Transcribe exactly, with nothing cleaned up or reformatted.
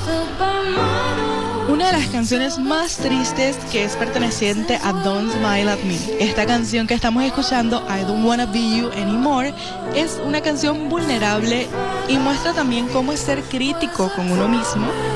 Una de las canciones más tristes que es perteneciente a Don't Smile at Me. Esta canción que estamos escuchando, I Don't Wanna Be You Anymore, es una canción vulnerable y muestra también cómo es ser crítico con uno mismo